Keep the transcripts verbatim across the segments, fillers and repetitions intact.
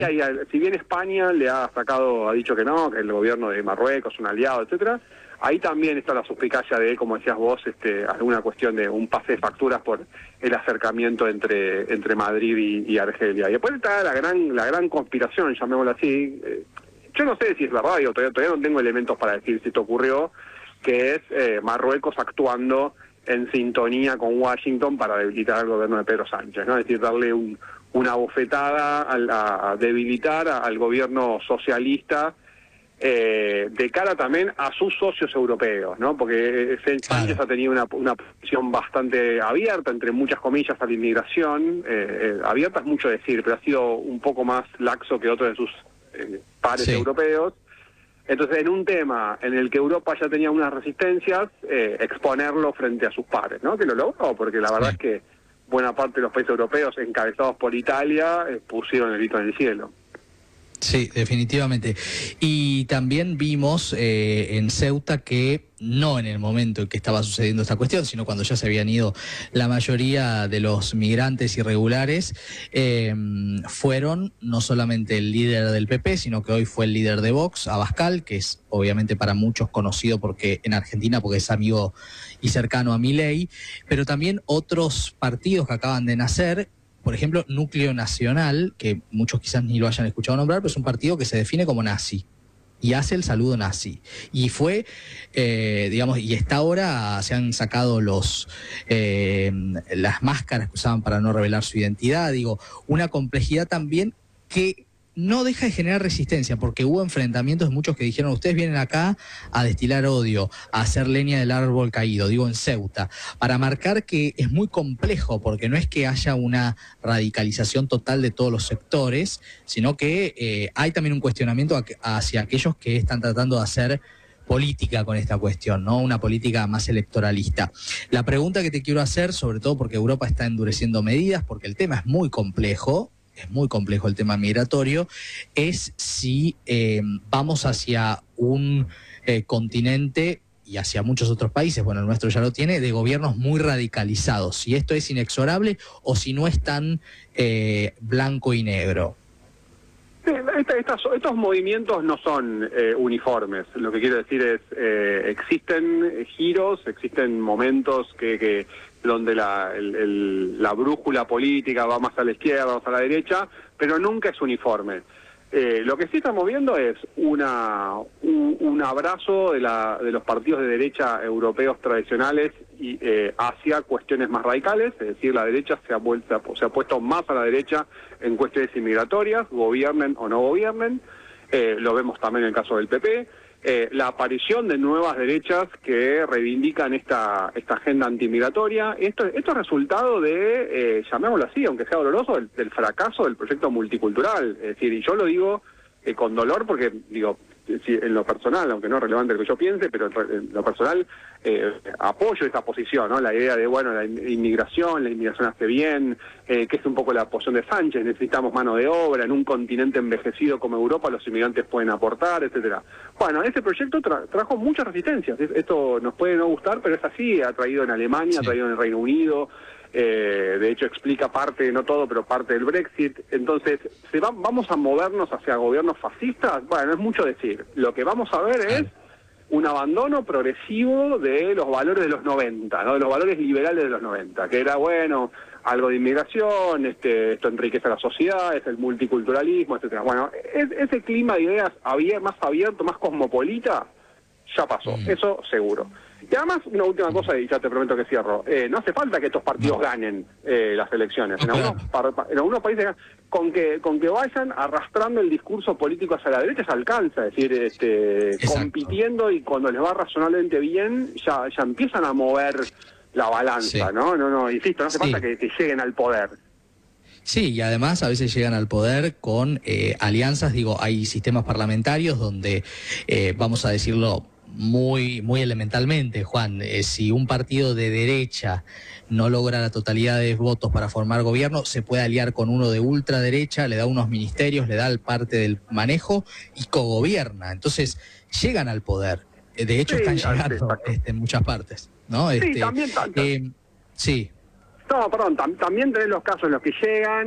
Hay, si bien España le ha sacado, ha dicho que no, que el gobierno de Marruecos es un aliado, etcétera, ahí también está la suspicacia de, como decías vos, este, alguna cuestión de un pase de facturas por el acercamiento entre entre Madrid y, y Argelia. Y después está la gran la gran conspiración, llamémosla así. Eh, yo no sé si es verdad, yo todavía, todavía no tengo elementos para decir si esto ocurrió, que es eh, Marruecos actuando en sintonía con Washington para debilitar al gobierno de Pedro Sánchez, ¿no? Es decir, darle un, una bofetada a, a, a debilitar a, al gobierno socialista eh, de cara también a sus socios europeos, ¿no? Porque Sánchez claro. ha tenido una, una posición bastante abierta, entre muchas comillas, a la inmigración. Eh, eh, abierta es mucho decir, pero ha sido un poco más laxo que otros de sus eh, pares sí. europeos. Entonces, en un tema en el que Europa ya tenía unas resistencias, eh, exponerlo frente a sus pares, ¿no? Que lo logró, porque la verdad sí. es que buena parte de los países europeos, encabezados por Italia, eh, pusieron el grito en el cielo. Sí, definitivamente. Y también vimos eh, en Ceuta que no en el momento en que estaba sucediendo esta cuestión, sino cuando ya se habían ido la mayoría de los migrantes irregulares, eh, fueron no solamente el líder del P P, sino que hoy fue el líder de Vox, Abascal, que es obviamente para muchos conocido porque en Argentina, porque es amigo y cercano a Milei, pero también otros partidos que acaban de nacer. Por ejemplo, Núcleo Nacional, que muchos quizás ni lo hayan escuchado nombrar, pero es un partido que se define como nazi y hace el saludo nazi. Y fue, eh, digamos, y está ahora, se han sacado los eh, las máscaras que usaban para no revelar su identidad. Digo, una complejidad también que no deja de generar resistencia, porque hubo enfrentamientos de muchos que dijeron, ustedes vienen acá a destilar odio, a hacer leña del árbol caído, digo en Ceuta, para marcar que es muy complejo, porque no es que haya una radicalización total de todos los sectores, sino que eh, hay también un cuestionamiento hacia aquellos que están tratando de hacer política con esta cuestión, ¿no? Una política más electoralista. La pregunta que te quiero hacer, sobre todo porque Europa está endureciendo medidas, porque el tema es muy complejo, es muy complejo el tema migratorio, es si eh, vamos hacia un eh, continente y hacia muchos otros países, bueno, el nuestro ya lo tiene, de gobiernos muy radicalizados, si esto es inexorable o si no es tan eh, blanco y negro. Esta, estas, estos movimientos no son eh, uniformes, lo que quiero decir es, eh, existen giros, existen momentos que... que donde la, el, el, la brújula política va más a la izquierda, más a la derecha, pero nunca es uniforme. Eh, lo que sí estamos viendo es una, un, un abrazo de, la, de los partidos de derecha europeos tradicionales y, eh, hacia cuestiones más radicales, es decir, la derecha se ha, vuelto, se ha puesto más a la derecha en cuestiones inmigratorias, gobiernen o no gobiernen, eh, lo vemos también en el caso del P P. Eh, la aparición de nuevas derechas que reivindican esta esta agenda antimigratoria. Esto, esto es resultado de, eh, llamémoslo así, aunque sea doloroso, del, del fracaso del proyecto multicultural. Es decir, y yo lo digo eh, con dolor porque, digo, si, en lo personal, aunque no es relevante lo que yo piense, pero en lo personal eh, apoyo esta posición, ¿no? La idea de, bueno, la inmigración, la inmigración hace bien, eh, que es un poco la posición de Sánchez, necesitamos mano de obra, en un continente envejecido como Europa los inmigrantes pueden aportar, etcétera. Bueno, este proyecto tra trajo muchas resistencias, esto nos puede no gustar, pero es así, ha traído en Alemania, sí. ha traído en el Reino Unido, eh, de hecho explica parte, no todo, pero parte del Brexit. Entonces, ¿se va, vamos a movernos hacia gobiernos fascistas? Bueno, es mucho decir, lo que vamos a ver es un abandono progresivo de los valores de los noventa, ¿no? De los valores liberales de los noventa, que era, bueno, algo de inmigración, este, esto enriquece a la sociedad, es el multiculturalismo, etcétera. Bueno, es, ese clima de ideas abier, más abierto, más cosmopolita, ya pasó, mm. eso seguro. Y además, una última cosa, y ya te prometo que cierro, eh, no hace falta que estos partidos no. ganen eh, las elecciones. En algunos, en algunos países, con que con que vayan arrastrando el discurso político hacia la derecha se alcanza, es decir, este, compitiendo, y cuando les va razonablemente bien, ya, ya empiezan a mover la balanza, sí. ¿no? No, no, insisto, no hace sí. falta que, que lleguen al poder. Sí, y además a veces llegan al poder con eh, alianzas, digo, hay sistemas parlamentarios donde, eh, vamos a decirlo muy muy elementalmente, Juan, eh, si un partido de derecha no logra la totalidad de votos para formar gobierno, se puede aliar con uno de ultraderecha, le da unos ministerios, le da parte del manejo y cogobierna. Entonces, llegan al poder. De hecho, sí, están llegando este, en muchas partes, ¿no? Sí, este, también tanto. Eh, sí. No, perdón, tam también tenés los casos en los que llegan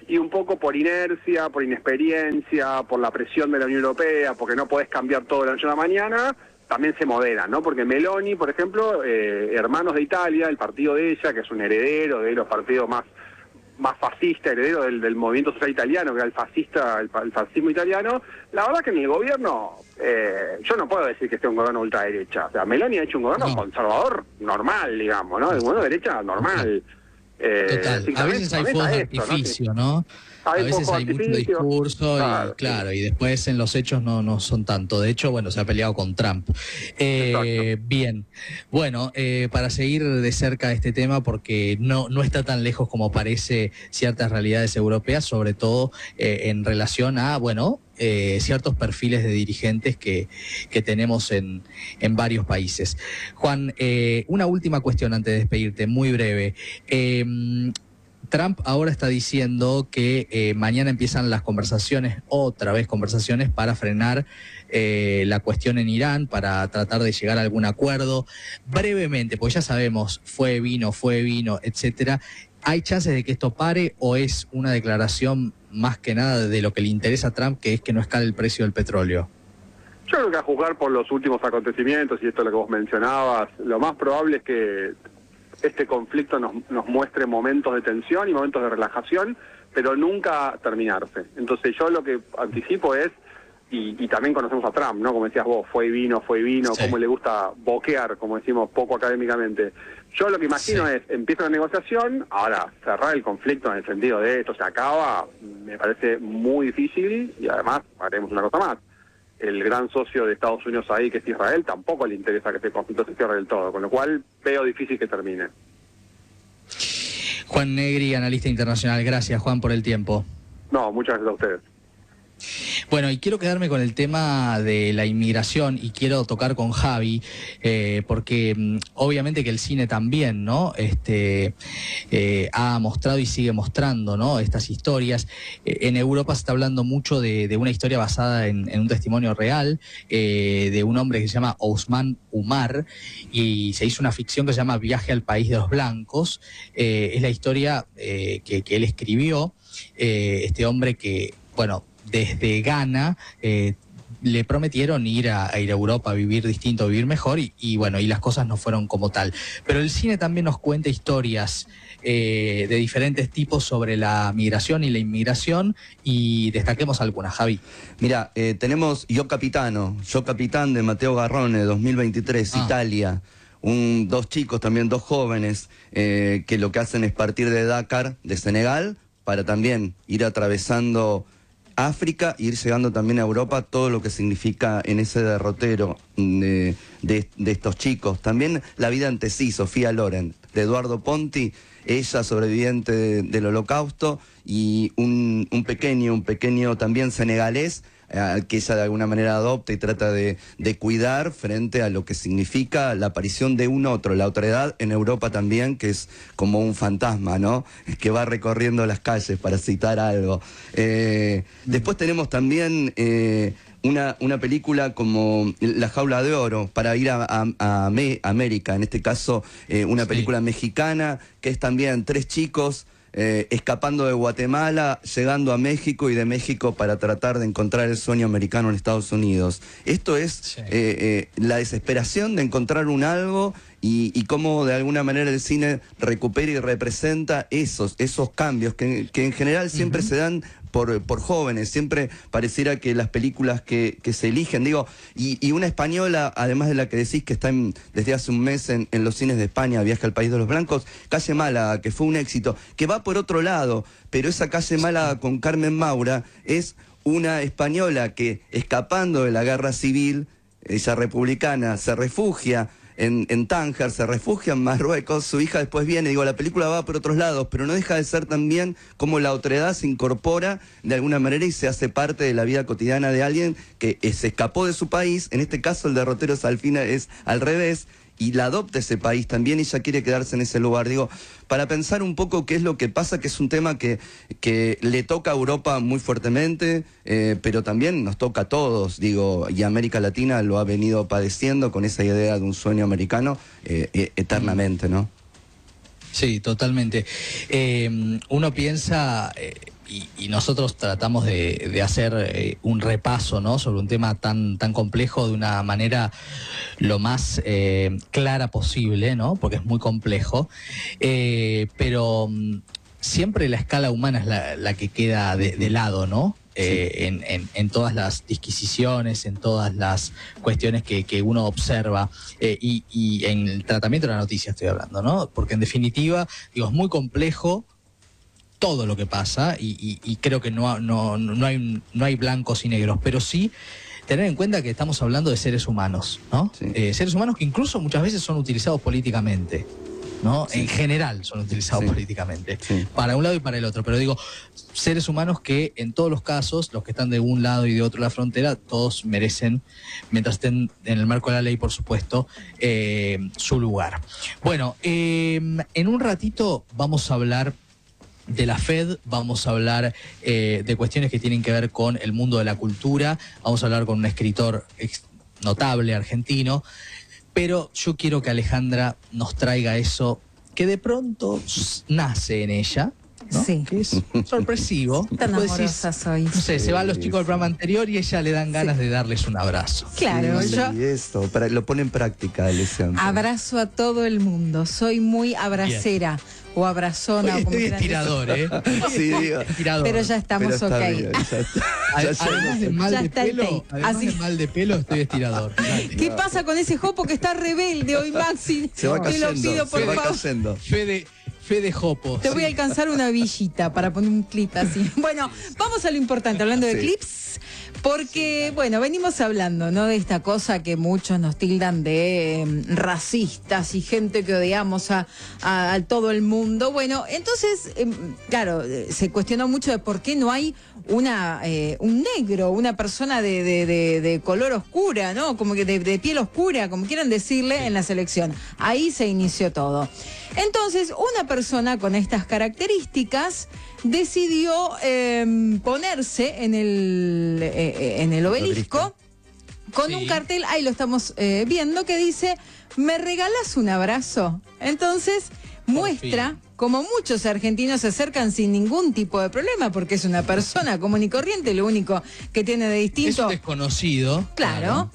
y un poco por inercia, por inexperiencia, por la presión de la Unión Europea, porque no podés cambiar todo de la noche a la mañana, también se moderan, ¿no? Porque Meloni, por ejemplo, eh, Hermanos de Italia, el partido de ella, que es un heredero de los partidos más más fascista, heredero del, del movimiento social italiano, que era el fascista, el, el fascismo italiano, la verdad que en el gobierno, eh, yo no puedo decir que esté un gobierno ultraderecha. O sea, Meloni ha hecho un gobierno no. conservador normal, digamos, ¿no? Un gobierno de derecha normal. Eh, Total. A veces hay fuegos de artificio, ¿no? ¿no? Hay a veces hay mucho discurso claro, y claro, sí. y después en los hechos no, no son tanto. De hecho, bueno, se ha peleado con Trump. Eh, bien, bueno, eh, para seguir de cerca este tema, porque no, no está tan lejos como parece ciertas realidades europeas, sobre todo eh, en relación a, bueno, eh, ciertos perfiles de dirigentes que, que tenemos en, en varios países. Juan, eh, una última cuestión antes de despedirte, muy breve. Eh, Trump ahora está diciendo que eh, mañana empiezan las conversaciones, otra vez conversaciones, para frenar eh, la cuestión en Irán, para tratar de llegar a algún acuerdo. Brevemente, porque ya sabemos, fue vino, fue vino, etcétera. ¿Hay chances de que esto pare o es una declaración más que nada de lo que le interesa a Trump, que es que no escale el precio del petróleo? Yo creo que a juzgar por los últimos acontecimientos, y esto es lo que vos mencionabas, lo más probable es que este conflicto nos, nos muestre momentos de tensión y momentos de relajación, pero nunca terminarse. Entonces yo lo que anticipo es, y, y también conocemos a Trump, ¿no? Como decías vos, fue vino, fue vino, sí. Cómo le gusta boquear, como decimos poco académicamente. Yo lo que imagino sí. es, empieza la negociación, ahora cerrar el conflicto en el sentido de esto se acaba, me parece muy difícil, y además haremos una cosa más. El gran socio de Estados Unidos ahí, que es Israel, tampoco le interesa que este conflicto se cierre del todo, con lo cual veo difícil que termine. Juan Negri, analista internacional. Gracias, Juan, por el tiempo. No, muchas gracias a ustedes. Bueno, y quiero quedarme con el tema de la inmigración y quiero tocar con Javi, eh, porque mm, obviamente que el cine también, ¿no? Este eh, ha mostrado y sigue mostrando, ¿no? Estas historias. Eh, en Europa se está hablando mucho de, de una historia basada en, en un testimonio real eh, de un hombre que se llama Ousmane Oumar, y se hizo una ficción que se llama Viaje al País de los Blancos. Eh, es la historia eh, que, que él escribió, eh, este hombre que, bueno, desde Ghana eh, le prometieron ir a, a ir a Europa a vivir distinto, a vivir mejor y, y bueno, y las cosas no fueron como tal. Pero el cine también nos cuenta historias eh, de diferentes tipos sobre la migración y la inmigración, y destaquemos algunas, Javi. Mira, eh, tenemos Yo Capitano, Yo Capitán de Matteo Garrone, dos mil veintitrés, ah. Italia. Un, dos chicos, también dos jóvenes, eh, que lo que hacen es partir de Dakar, de Senegal, para también ir atravesando África e ir llegando también a Europa, todo lo que significa en ese derrotero de, de, de estos chicos. También La vida ante sí, Sofía Loren, de Eduardo Ponti, ella sobreviviente de, del Holocausto, y un, un pequeño, un pequeño también senegalés, eh, que ella de alguna manera adopta y trata de, de cuidar frente a lo que significa la aparición de un otro, la otredad en Europa también, que es como un fantasma, ¿no? Que va recorriendo las calles, para citar algo. Eh, después tenemos también eh, una, una película como La Jaula de Oro, para ir a, a, a América, en este caso eh, una película sí. mexicana, que es también tres chicos Eh, escapando de Guatemala, llegando a México, y de México para tratar de encontrar el sueño americano en Estados Unidos. Esto es sí. eh, eh, la desesperación de encontrar un algo, y, y cómo de alguna manera el cine recupera y representa esos, esos cambios que, que en general siempre uh-huh. se dan por, por jóvenes. Siempre pareciera que las películas que, que se eligen, digo, y, y una española, además de la que decís que está en, desde hace un mes en, en los cines de España, Viaje al País de los Blancos, Calle Málaga, que fue un éxito, que va por otro lado, pero esa Calle Málaga con Carmen Maura es una española que, escapando de la guerra civil, ella republicana, se refugia En, en Tánger, se refugia en Marruecos, su hija después viene, digo, la película va por otros lados, pero no deja de ser también como la otredad se incorpora de alguna manera y se hace parte de la vida cotidiana de alguien que eh, se escapó de su país. En este caso el derrotero es al, fin, es al revés, y la adopta ese país también, y ella quiere quedarse en ese lugar. Digo, para pensar un poco qué es lo que pasa, que es un tema que, que le toca a Europa muy fuertemente, eh, pero también nos toca a todos, digo, y América Latina lo ha venido padeciendo con esa idea de un sueño americano eh, eh, eternamente, ¿no? Sí, totalmente. Eh, uno piensa... Eh... y, y nosotros tratamos de, de hacer eh, un repaso, ¿no?, sobre un tema tan, tan complejo de una manera lo más eh, clara posible, ¿no?, porque es muy complejo, eh, pero mm, siempre la escala humana es la, la que queda de, de lado, ¿no? Eh, sí. en, en, en todas las disquisiciones, en todas las cuestiones que, que uno observa, eh, y, y en el tratamiento de la noticia estoy hablando, ¿no? Porque en definitiva, digo, es muy complejo todo lo que pasa y, y, y creo que no, no, no, hay, no hay blancos y negros, pero sí tener en cuenta que estamos hablando de seres humanos, ¿no? Sí. Eh, seres humanos que incluso muchas veces son utilizados políticamente, ¿no? Sí. En general son utilizados sí. políticamente, sí. para un lado y para el otro, pero digo, seres humanos que en todos los casos, los que están de un lado y de otro de la frontera, todos merecen, mientras estén en el marco de la ley, por supuesto, eh, su lugar. Bueno, eh, en un ratito vamos a hablar de la Fed, vamos a hablar eh, de cuestiones que tienen que ver con el mundo de la cultura, vamos a hablar con un escritor notable argentino, pero yo quiero que Alejandra nos traiga eso que de pronto nace en ella, ¿no? Sí. Que es sorpresivo. Tan amorosa soy. No sé, sí, se van los chicos del programa anterior y a ella le dan ganas sí. de darles un abrazo. Claro, sí, yo... Y esto, para, lo pone en práctica, Alessandra. Abrazo a todo el mundo, soy muy abracera. Bien. O abrazona. Oye, o como estoy estirador, ¿eh? Sí, digo. Estirador. Pero ya estamos Pero ok. Bien, ya, ya, además de mal ya de está pelo, el tape. además Así... de mal de pelo, estoy estirador. ¿Qué pasa con ese jopo que está rebelde hoy, Maxi? Se va Te cayendo, lo pido, por se va favor. cayendo. Fede, Fede Jopo. Te sí. voy a alcanzar una villita para poner un clip así. Bueno, vamos a lo importante, hablando de sí. clips. Porque, bueno, venimos hablando, ¿no?, de esta cosa que muchos nos tildan de eh, racistas y gente que odiamos a, a, a todo el mundo. Bueno, entonces, eh, claro, se cuestionó mucho de por qué no hay una eh, un negro, una persona de, de, de, de color oscura, ¿no? Como que de, de piel oscura, como quieran decirle, sí. en la selección. Ahí se inició todo. Entonces, una persona con estas características decidió eh, ponerse en el, eh, en el obelisco con sí. un cartel, ahí lo estamos eh, viendo, que dice: ¿me regalas un abrazo? Entonces muestra como muchos argentinos se acercan sin ningún tipo de problema, porque es una persona común y corriente, lo único que tiene de distinto... Es un desconocido. Claro. claro.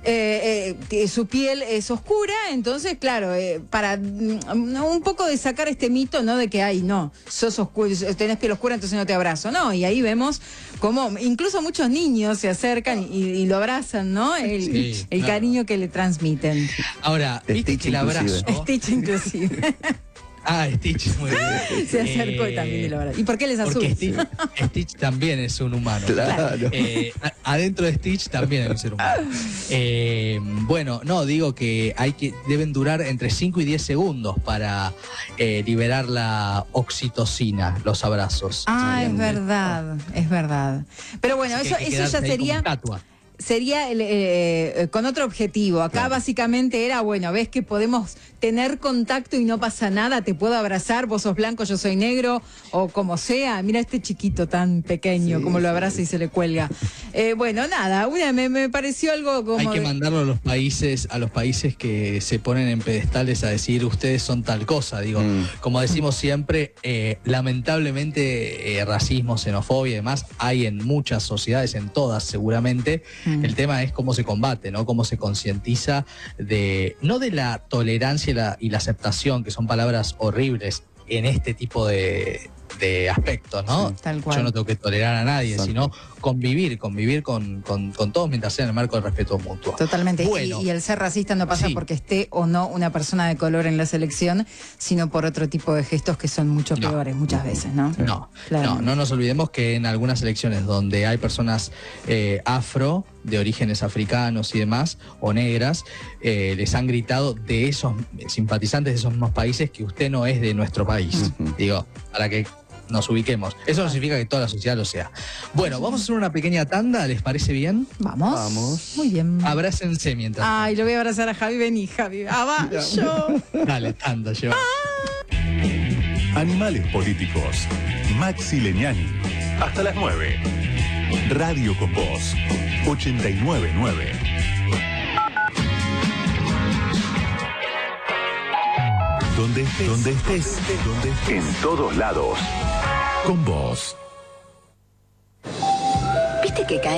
Eh, eh, su piel es oscura, entonces, claro, eh, para mm, un poco de sacar este mito, ¿no?, de que, ay, no, sos oscuro, tenés piel oscura, entonces no te abrazo, ¿no? Y ahí vemos cómo incluso muchos niños se acercan y, y lo abrazan, ¿no? El, sí, el claro. cariño que le transmiten. Ahora, viste que el abrazo... Stitch inclusive. Ah, Stitch, muy bien. Se acercó eh, también y lo abrazó. ¿Y por qué les asusta? Porque Stitch, Stitch también es un humano. Claro. Eh, adentro de Stitch también es un ser humano. Eh, bueno, no, digo que hay que deben durar entre cinco y diez segundos para eh, liberar la oxitocina, los abrazos. Ah, es verdad, es verdad. Pero bueno, eso, eso ya sería... Sería el, eh, con otro objetivo. Acá claro. básicamente era, bueno, ves que podemos tener contacto y no pasa nada, te puedo abrazar, vos sos blanco, yo soy negro, o como sea. Mira este chiquito tan pequeño, sí, como lo abraza sí. y se le cuelga. Eh, bueno, nada, una me, me pareció algo como... Hay que de... mandarlo a los países, a los países que se ponen en pedestales a decir, ustedes son tal cosa. Digo, mm. como decimos siempre, eh, lamentablemente eh, racismo, xenofobia y demás hay en muchas sociedades, en todas seguramente. El tema es cómo se combate, ¿no? Cómo se concientiza de, no de la tolerancia y la, y la aceptación, que son palabras horribles en este tipo de, de aspectos, ¿no? Sí, tal cual. Yo no tengo que tolerar a nadie, Exacto. sino convivir, convivir con, con, con todos mientras sea en el marco del respeto mutuo. Totalmente. Bueno, y, y el ser racista no pasa sí. porque esté o no una persona de color en la selección, sino por otro tipo de gestos que son mucho no. peores muchas veces, ¿no? No, no, no nos olvidemos que en algunas elecciones donde hay personas eh, afro, de orígenes africanos y demás, o negras, eh, les han gritado de esos simpatizantes de esos mismos países que usted no es de nuestro país. Uh-huh. Digo, para que nos ubiquemos. Eso no significa que toda la sociedad lo sea. Bueno, vamos a hacer una pequeña tanda, ¿les parece bien? Vamos. Vamos. Muy bien. Abrácense mientras. Ay, lo voy a abrazar a Javi. Vení, Javi. Abajo. Dale, tanda, lleva. Ah. Animales políticos. Maxi Leñani. Hasta las nueve. Radio con Voz. ochenta y nueve nueve. Donde estés, donde estés, donde estés, en todos lados. Con Voz. que cae